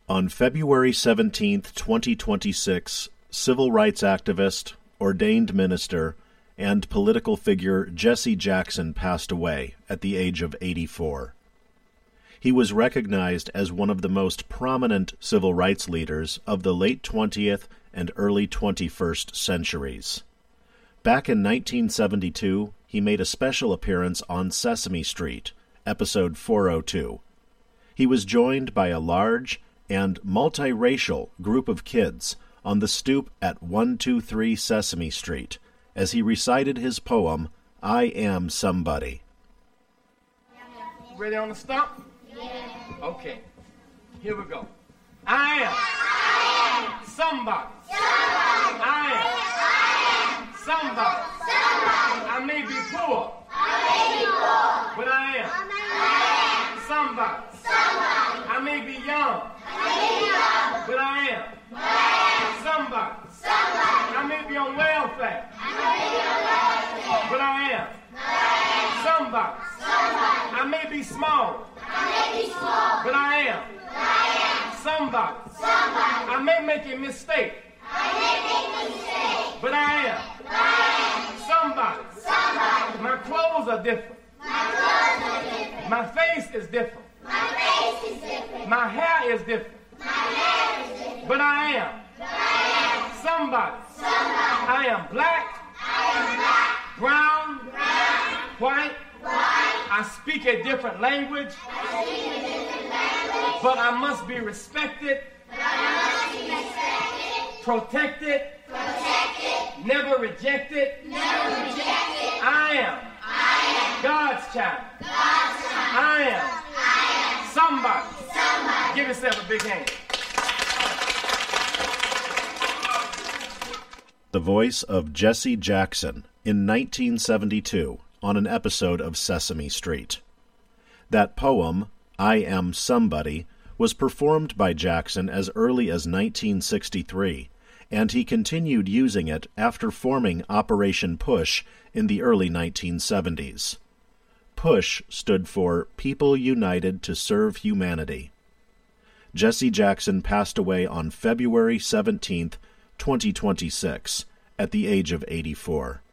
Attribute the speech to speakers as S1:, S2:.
S1: On February 17, 2026, civil rights activist, ordained minister, and political figure Jesse Jackson passed away at the age of 84. He was recognized as one of the most prominent civil rights leaders of the late 20th and early 21st centuries. Back in 1972, he made a special appearance on Sesame Street, episode 402. He was joined by a large and multiracial group of kids on the stoop at 123 Sesame Street as he recited his poem, I Am Somebody.
S2: Ready on the stump? Yeah. Okay, here we go. I am somebody. I am somebody. I may be poor, but I am somebody. I may be young, but I am somebody. I may be on welfare, but I am somebody. I may be small, but I am somebody. I may make a mistake, but I am somebody. My clothes are different. My face is different. My hair is different. But I am somebody. I am black, brown, white. I speak a different language, but I must be respected, protected, never rejected. I am God's child. I am somebody. Give yourself a big hand.
S1: The voice of Jesse Jackson in 1972 on an episode of Sesame Street. That poem, I Am Somebody, was performed by Jackson as early as 1963, and he continued using it after forming Operation Push in the early 1970s. PUSH stood for People United to Serve Humanity. Jesse Jackson passed away on February 17, 2026, at the age of 84.